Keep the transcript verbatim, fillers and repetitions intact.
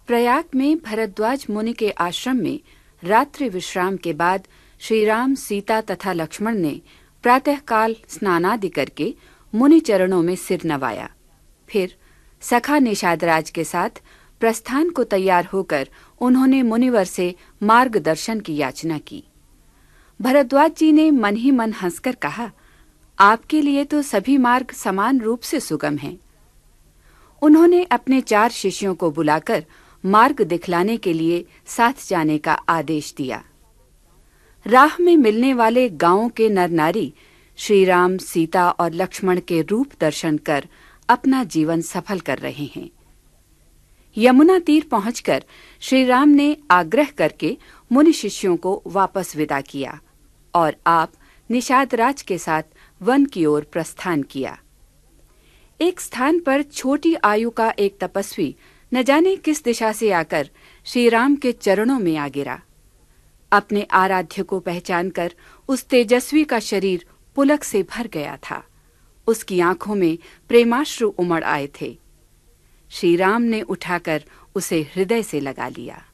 प्रयाग में भरद्वाज मुनि के आश्रम में रात्रि विश्राम के बाद श्री राम, सीता तथा लक्ष्मण ने प्रातःकाल स्नानादि करके मुनि चरणों में सिर नवाया। फिर सखा निषादराज के साथ प्रस्थान को तैयार होकर उन्होंने मुनिवर से मार्गदर्शन की याचना की। भरद्वाज जी ने मन ही मन हंसकर कहा, आपके लिए तो सभी मार्ग समान रूप से सुगम हैं। उन्होंने अपने चार शिष्यों को बुलाकर मार्ग दिखलाने के लिए साथ जाने का आदेश दिया। राह में मिलने वाले गांवों के नर नारी श्री राम, सीता और लक्ष्मण के रूप दर्शन कर अपना जीवन सफल कर रहे हैं। यमुना तीर पहुंचकर श्री राम ने आग्रह करके मुनि शिष्यों को वापस विदा किया और आप निषादराज के साथ वन की ओर प्रस्थान किया। एक स्थान पर छोटी आयु का एक तपस्वी न जाने किस दिशा से आकर श्री राम के चरणों में आ गिरा। अपने आराध्य को पहचानकर उस तेजस्वी का शरीर पुलक से भर गया था। उसकी आंखों में प्रेमाश्रु उमड़ आए थे। श्री राम ने उठाकर उसे हृदय से लगा लिया।